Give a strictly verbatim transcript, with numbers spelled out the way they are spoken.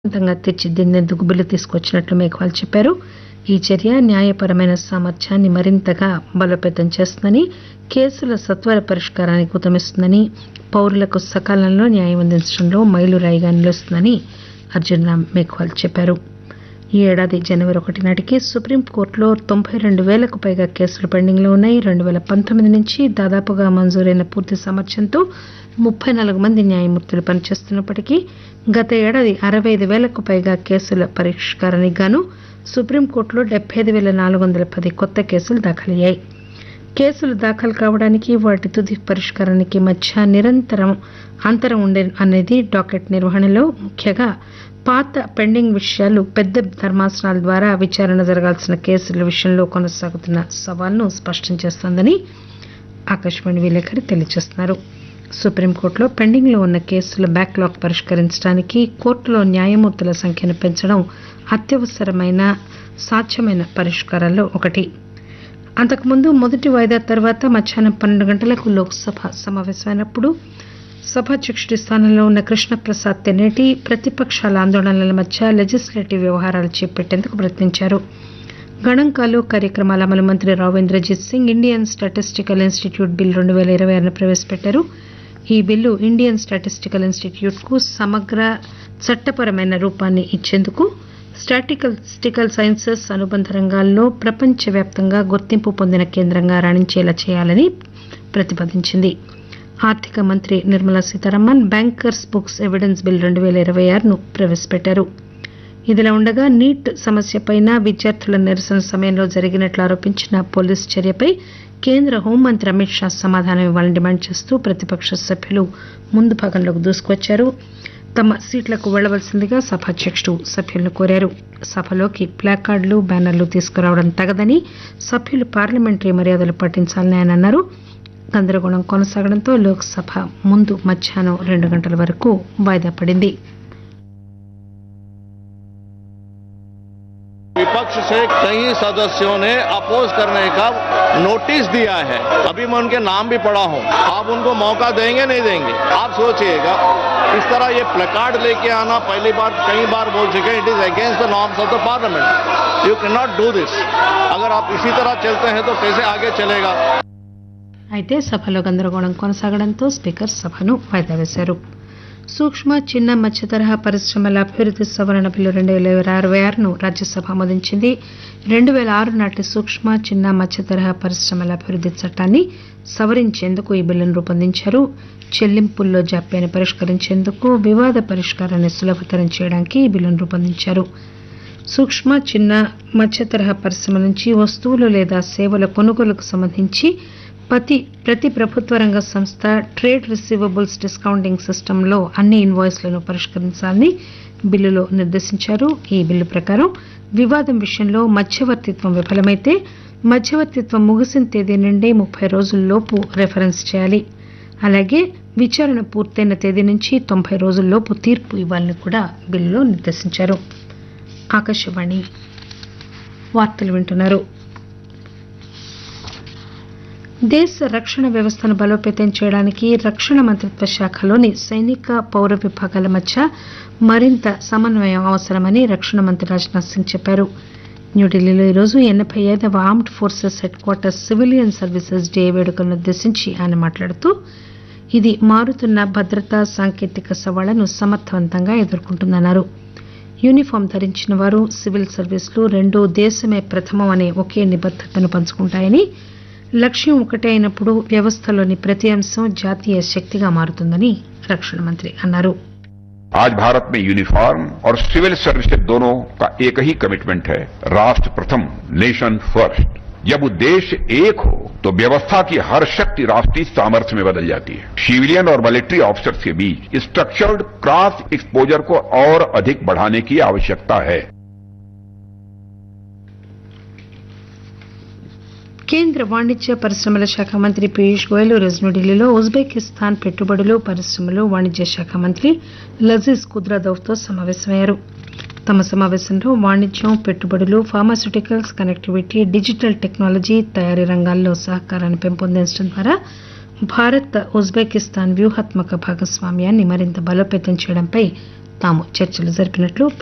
ంగా తీర్చిదిద్దేందుకు బిల్లు తీసుకొచ్చినట్లు మేఘ్వాల్ చెప్పారు. ఈ చర్య న్యాయపరమైన సామర్థ్యాన్ని మరింతగా బలోపేతం చేస్తుందని, కేసుల సత్వర పరిష్కారానికి ఊతమిస్తుందని, పౌరులకు సకాలంలో న్యాయం అందించడంలో మైలురాయిగా నిలుస్తుందని అర్జున్ రామ్ మేఘ్వాల్ చెప్పారు. ఈ ఏడాది జనవరి ఒకటి నాటికి సుప్రీంకోర్టులో తొంభై రెండు పేలకు పైగా కేసులు పెండింగ్లో ఉన్నాయి. రెండు పేల పంతొమ్మిది నుంచి దాదాపుగా మంజూరైన పూర్తి సామర్థ్యంతో ముప్పై నాలుగు మంది న్యాయమూర్తులు పనిచేస్తున్నప్పటికీ గత ఏడాది అరవై ఐదు పేలకు పైగా కేసుల పరిష్కారానికి గాను సుప్రీంకోర్టులో డెబ్బై ఐదు పేల నాలుగు వందల పది కొత్త కేసులు దాఖలయ్యాయి. కేసులు దాఖలు కావడానికి వాటి తుది పరిష్కారానికి మధ్య నిరంతరం అంతరం ఉండే అనేది డాకెట్ నిర్వహణలో ముఖ్యంగా పాత పెండింగ్ విషయాలు పెద్ద ధర్మాసనాల ద్వారా విచారణ జరగాల్సిన కేసుల విషయంలో కొనసాగుతున్న సవాలును స్పష్టం చేస్తోందని ఆకాశవాణి విలేకరి తెలియజేస్తున్నారు. సుప్రీంకోర్టులో పెండింగ్లో ఉన్న కేసుల బ్యాక్లాగ్ పరిష్కరించడానికి కోర్టులో న్యాయమూర్తుల సంఖ్యను పెంచడం అత్యవసరమైన సాధ్యమైన పరిష్కారాల్లో ఒకటి. అంతకుముందు మొదటి వాయిదా తర్వాత మధ్యాహ్నం పన్నెండు గంటలకు లోక్సభ సమావేశమైనప్పుడు సభాధ్యక్షుడి స్థానంలో ఉన్న కృష్ణప్రసాద్ తెన్నేటి ప్రతిపక్షాల ఆందోళనల మధ్య లెజిస్లేటివ్ వ్యవహారాలు చేపట్టేందుకు ప్రయత్నించారు. గణాంకాలు కార్యక్రమాల అమలు మంత్రి Rao Indrajit Singh Indian statistical institute bill రెండు పేల ఇరవై ఆరును ప్రవేశపెట్టారు. ఈ బిల్లు ఇండియన్ స్టాటిస్టికల్ ఇన్స్టిట్యూట్ కు సమగ్ర చట్టపరమైన రూపాన్ని ఇచ్చేందుకు స్టాటిస్టికల్ సైన్సెస్ అనుబంధ రంగాల్లో ప్రపంచవ్యాప్తంగా గుర్తింపు పొందిన కేంద్రంగా రాణించేలా చేయాలని ప్రతిపాదించింది. ఆర్థిక మంత్రి Nirmala Sitharaman bankers books evidence bill రెండు పేల ఇరవై ఆరును ప్రవేశపెట్టారు. ఇదిలా ఉండగా నీట్ సమస్యపై విద్యార్థుల నిరసన సమయంలో జరిగినట్లు ఆరోపించిన పోలీసు చర్యపై కేంద్ర హోంమంత్రి అమిత్ షా సమాధానం ఇవ్వాలని డిమాండ్ చేస్తూ ప్రతిపక్ష సభ్యులు ముందు భాగంలోకి దూసుకొచ్చారు. తమ సీట్లకు వెళ్లవలసిందిగా సభాధ్యక్షుడు సభ్యులను కోరారు. సభలోకి ప్లాకార్డులు బ్యానర్లు తీసుకురావడం తగదని, సభ్యులు పార్లమెంటరీ మర్యాదలు పాటించాలని ఆయన అన్నారు. గందరగోళం కొనసాగడంతో లోక్సభ ముందు మధ్యాహ్నం రెండు గంటల వరకు వాయిదా పడింది. विपक्ष से कई सदस्यों ने अपोज करने का नोटिस दिया है. अभी मैं उनके नाम भी पढ़ा हूं. आप उनको मौका देंगे नहीं देंगे? आप सोचिएगा. इस तरह ये प्लेकार्ड लेके आना पहली बार कई बार बोल चुके. It is against the norms of the parliament. You can not do this. अगर आप इसी तरह चलते हैं तो कैसे आगे चलेगा? అయితే సభలో గందరగోళం కొనసాగడంతో స్పీకర్ సభను వాయిదా వేశారు. సూక్ష్మ చిన్న మధ్య తరహా పరిశ్రమల అభివృద్ది సవరణ బిల్లు రెండు పేల అరవై ఆరును రాజ్యసభ ఆమోదించింది. రెండు పేల ఆరు నాటి సూక్ష్మ చిన్న మధ్య తరహా పరిశ్రమల అభివృద్ది చట్టాన్ని సవరించేందుకు ఈ బిల్లును రూపొందించారు. చెల్లింపుల్లో జాప్యాన్ని పరిష్కరించేందుకు, వివాద పరిష్కారాన్ని సులభతరం చేయడానికి ఈ బిల్లును రూపొందించారు. సూక్ష్మ చిన్న మధ్య తరహా పరిశ్రమల నుంచి వస్తువులు లేదా సేవల కొనుగోలుకు సంబంధించి ప్రతి ప్రతి ప్రభుత్వ రంగ సంస్థ ట్రేడ్ రిసీవబుల్స్ డిస్కౌంటింగ్ సిస్టంలో అన్ని ఇన్వాయిస్లను పరిష్కరించాలని బిల్లులో నిర్దేశించారు. ఈ బిల్లు ప్రకారం వివాదం విషయంలో మధ్యవర్తిత్వం విఫలమైతే మధ్యవర్తిత్వం ముగిసిన తేదీ నుండి ముప్పై రోజుల్లోపు రెఫరెన్స్ చేయాలి. అలాగే విచారణ పూర్తయిన తేదీ నుంచి తొంభై రోజుల్లోపు తీర్పు ఇవ్వాలని కూడా బిల్లులో నిర్దేశించారు. ఆకాశవాణి వార్తలు వింటున్నారు. దేశ రక్షణ వ్యవస్థను బలోపేతం చేయడానికి రక్షణ మంత్రిత్వ శాఖలోని సైనిక, పౌర విభాగాల మధ్య మరింత సమన్వయం అవసరమని రక్షణ మంత్రి రాజ్నాథ్ సింగ్ చెప్పారు. న్యూఢిల్లీలో ఈరోజు ఎనభై ఐదవ armed forces head quarters civilian services day వేడుకలను ఉద్దేశించి ఆయన మాట్లాడుతూ ఇది మారుతున్న భద్రతా సాంకేతిక సవాళ్లను సమర్థవంతంగా ఎదుర్కొంటుందన్నారు. యూనిఫామ్ ధరించిన వారు, సివిల్ సర్వీసులు రెండూ దేశమే ప్రథమం అనే ఒకే నిబద్దతను పంచుకుంటాయని, లక్ష్యం ఒకటే అయినప్పుడు వ్యవస్థలోని ప్రతి అంశం జాతీయ శక్తిగా మారుతుందని రక్షణ మంత్రి అన్నారు. आज भारत में यूनिफॉर्म और सिविल सर्विसेज दोनों का एक ही कमिटमेंट है, राष्ट्र प्रथम, नेशन फर्स्ट. जब उद्देश्य एक हो तो व्यवस्था की हर शक्ति राष्ट्रीय सामर्थ्य में बदल जाती है. सिविलियन और मिलिट्री ऑफिसर्स के बीच स्ट्रक्चर्ड क्रॉस एक्सपोजर को और अधिक बढ़ाने की आवश्यकता है. కేంద్ర వాణిజ్య పరిశ్రమల శాఖ మంత్రి పీయూష్ గోయల్ ఈరోజు న్యూఢిల్లీలో ఉజ్బెకిస్తాన్ పెట్టుబడులు, పరిశ్రమలు, వాణిజ్య శాఖ మంత్రి లజీజ్ కుద్రాదోవ్తో సమావేశమయ్యారు. తమ సమావేశంలో వాణిజ్యం, పెట్టుబడులు, ఫార్మాస్యూటికల్స్, కనెక్టివిటీ, డిజిటల్ టెక్నాలజీ, తయారీ రంగాల్లో సహకారాన్ని పెంపొందించడం ద్వారా భారత్ ఉజ్బెకిస్తాన్ వ్యూహాత్మక భాగస్వామ్యాన్ని మరింత బలోపేతం చేయడంపై తాము చర్చలు జరిపినట్లు